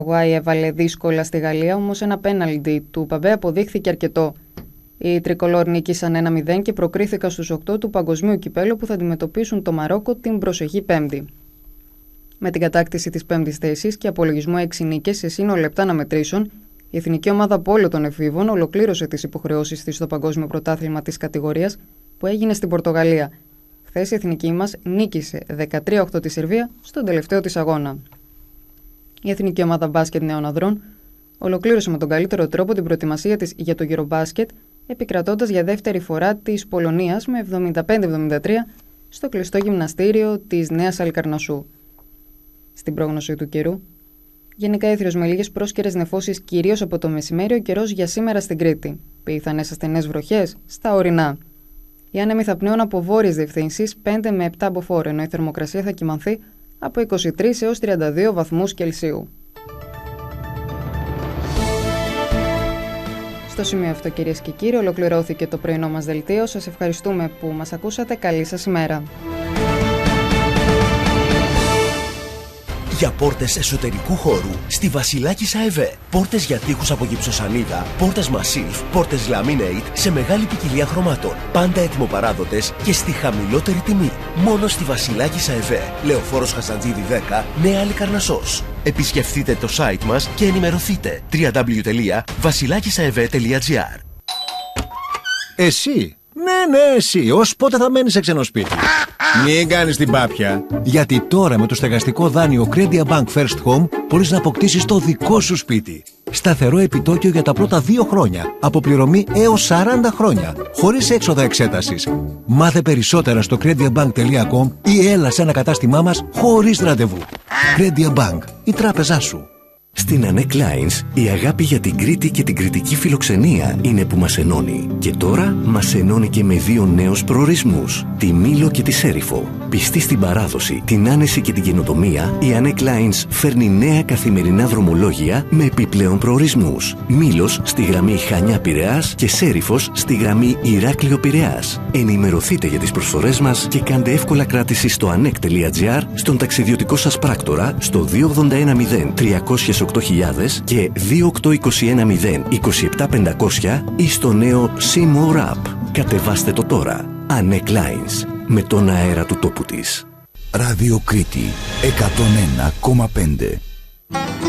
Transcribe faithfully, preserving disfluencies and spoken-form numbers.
Ουάι έβαλε δύσκολα στη Γαλλία, όμως ένα πέναλντι του Παμπέ αποδείχθηκε αρκετό. Οι τρικολόρ νίκησαν ένα μηδέν και προκρίθηκαν στους οκτώ του Παγκοσμίου Κυπέλλου που θα αντιμετωπίσουν το Μαρόκο την προσεχή Πέμπτη. Με την κατάκτηση της πέμπτης θέσης και απολογισμό έξι νίκες σε σύνολο επτά αναμετρήσεων, η εθνική ομάδα πόλο των εφήβων ολοκλήρωσε τις υποχρεώσεις της στο Παγκόσμιο Πρωτάθλημα της κατηγορίας που έγινε στην Πορτογαλία. Χθες η εθνική μας νίκησε δεκατρία οκτώ τη Σερβία στον τελευταίο της αγώνα. Η εθνική ομάδα μπάσκετ νέων ανδρών ολοκλήρωσε με τον καλύτερο τρόπο την προετοιμασία της για το Eurobasket, επικρατώντας για δεύτερη φορά της Πολωνίας με εβδομήντα πέντε εβδομήντα τρία στο κλειστό γυμναστήριο της Νέας Αλκαρνασσού. Στην πρόγνωση του καιρού, γενικά έθριος με λίγες πρόσκαιρες νεφώσεις κυρίως από το μεσημέρι, ο καιρός για σήμερα στην Κρήτη. Πιθανές ασθενές βροχές στα ορεινά. Οι άνεμοι θα πνέουν από βόρειες διευθύνσεις πέντε με επτά μποφόρ, ενώ η θερμοκρασία θα κυμανθεί από είκοσι τρεις έως τριάντα δύο βαθμούς Κελσίου. Στο σημείο αυτό, κυρίες και κύριοι, ολοκληρώθηκε το πρωινό μας δελτίο. Σας ευχαριστούμε που μας ακούσατε. Καλή σας ημέρα. Για πόρτες εσωτερικού χώρου στη Βασιλάκης ΑΕΒΕ. Πόρτες για τοίχους από γυψοσανίδα, πόρτες Massif, πόρτες Laminate σε μεγάλη ποικιλία χρωμάτων. Πάντα έτοιμοπαράδοτες και στη χαμηλότερη τιμή. Μόνο στη Βασιλάκης ΑΕΒΕ. Λεωφόρος Χαζαντζίδη δέκα, Νέα Λικαρνασσός. Επισκεφτείτε το site μας και ενημερωθείτε. double-u double-u double-u τελεία βασιλάκισαεβέ τελεία τζι άρ. Εσύ, ναι ναι εσύ, ως πότε θα μένεις σε ξένο σπίτι? Μην κάνεις την πάπια. Γιατί τώρα με το στεγαστικό δάνειο Credia Bank First Home μπορείς να αποκτήσεις το δικό σου σπίτι. Σταθερό επιτόκιο για τα πρώτα δύο χρόνια. Αποπληρωμή έως σαράντα χρόνια. Χωρίς έξοδα εξέτασης. Μάθε περισσότερα στο crediabank τελεία com ή έλα σε ένα κατάστημά μας χωρίς ραντεβού. Credia Bank, η τράπεζά σου. Στην Anek Lines, η αγάπη για την Κρήτη και την κρητική φιλοξενία είναι που μας ενώνει. Και τώρα μας ενώνει και με δύο νέους προορισμούς, τη Μήλο και τη Σέριφο. Πιστή στην παράδοση, την άνεση και την καινοτομία, η Anek Lines φέρνει νέα καθημερινά δρομολόγια με επιπλέον προορισμούς. Μήλος στη γραμμή Χανιά-Πειραιάς και Σέριφος στη γραμμή Ηράκλειο-Πειραιάς. Ενημερωθείτε για τις προσφορές μας και κάντε εύκολα κράτηση στο anek τελεία τζι άρ, στον ταξιδιωτικό σας πράκτορα, στο δύο ογδόντα ένα μηδέν τριακόσια οκτώ χιλιάδες και δύο οκτώ είκοσι ένα μηδέν είκοσι επτά πεντακόσια ή στο νέο SeaMore App. Κατεβάστε το τώρα. Anek Lines, με τον αέρα του τόπου της. Ράδιο Κρήτη εκατόν ένα κόμμα πέντε.